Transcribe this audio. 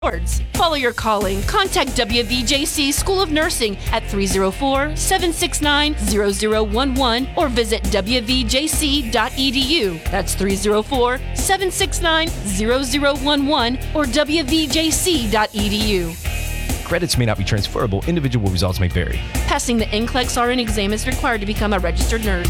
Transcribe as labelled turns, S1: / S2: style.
S1: awards. Follow your calling. Contact WVJC School of Nursing at 304-769-0011 or visit wvjc.edu. That's 304-769-0011 or wvjc.edu.
S2: Credits may not be transferable. Individual results may vary.
S1: Passing the NCLEX RN exam is required to become a registered nurse.